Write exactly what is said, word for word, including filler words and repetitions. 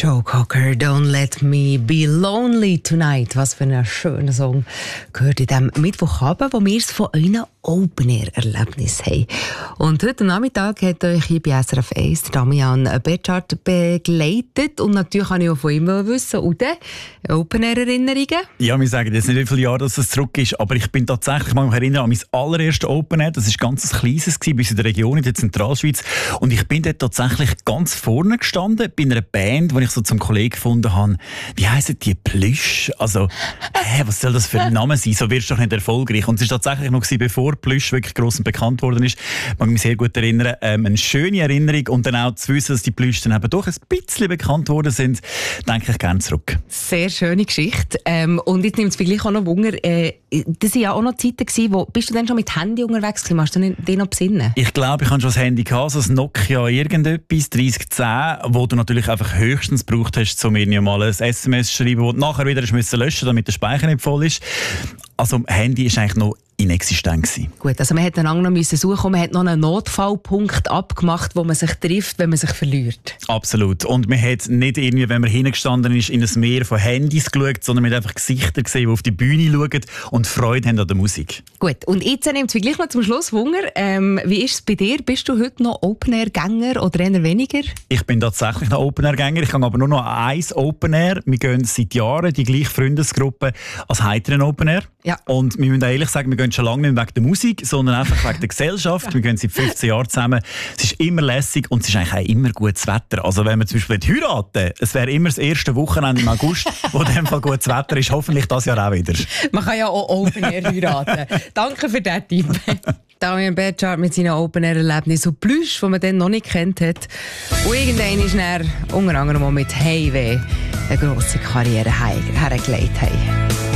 Joe Cocker, Don't Let Me Be Lonely Tonight. Was für ein schöner Song gehört in diesem Mittwochabend, wo wir es von einem Open-Air-Erlebnis haben. Und heute Nachmittag hat euch hier bei S R F eins Damian Betschart begleitet. Und natürlich kann ich auch von ihm wissen, Ude, Open-Air-Erinnerungen? Ja, wir sagen jetzt nicht, wie viele Jahre das zurück ist, aber ich bin tatsächlich, ich mag mich erinnern an mein allererstes Open-Air. Das war ganz ein kleines, bis in der Region, in der Zentralschweiz. Und ich bin dort tatsächlich ganz vorne gestanden, bei einer Band, die ich so zum Kollegen gefunden habe. Wie heissen die? Plüsch? Also, hä, was soll das für ein Name sein? So wirst du doch nicht erfolgreich. Und es war tatsächlich noch, bevor Plüsch wirklich gross und bekannt worden ist, mag ich mich sehr gut erinnern. Ähm, eine schöne Erinnerung und dann auch zu wissen, dass die Plüsch dann eben doch ein bisschen bekannt worden sind, denke ich gerne zurück. Sehr schöne Geschichte. Ähm, und jetzt nimmt es vielleicht auch noch Wunder, äh, das waren ja auch noch Zeiten gewesen, wo, bist du denn schon mit Handy unterwegs gewesen? Hast du dich noch besinnen? Ich glaube, ich hatte schon das Handy gehabt, so ein Nokia irgendetwas, dreißig zehn, wo du natürlich einfach höchstens gebraucht hast, um mir mal ein S M S zu schreiben, das du nachher wieder löschen musst, damit der Speicher nicht voll ist. Also Handy ist eigentlich noch inexistent gewesen. Gut, also man hätte noch müssen suchen, man hat noch einen Notfallpunkt abgemacht, wo man sich trifft, wenn man sich verliert. Absolut. Und man hat nicht irgendwie, wenn man hingestanden ist, in ein Meer von Handys geschaut, sondern man hat einfach Gesichter gesehen, die auf die Bühne schauen und Freude haben an der Musik. Gut, und jetzt nimmt es gleich noch zum Schluss Wunder. Ähm, wie ist es bei dir? Bist du heute noch Open-Air-Gänger oder eher weniger? Ich bin tatsächlich noch Open-Air-Gänger. Ich gehe aber nur noch an eins Open-Air. Wir gehen seit Jahren die gleiche Freundesgruppe als heiteren Open-Air. Ja. Und wir müssen ehrlich sagen, wir gehen schon lange nicht wegen der Musik, sondern einfach wegen der Gesellschaft. Wir gehen seit fünfzehn Jahren zusammen. Es ist immer lässig und es ist eigentlich auch immer gutes Wetter. Also wenn wir zum Beispiel heiraten, es wäre immer das erste Wochenende im August, wo in dem Fall gutes Wetter ist. Hoffentlich das Jahr auch wieder. Man kann ja auch Open-Air heiraten. Danke für diesen Tipp. Damian Betschart mit seinen Open-Air-Erlebnissen und Plüsch, die man dann noch nicht kennt hat. Und irgendwann ist er unter anderem mit Heimweh eine grosse Karriere hergelegt.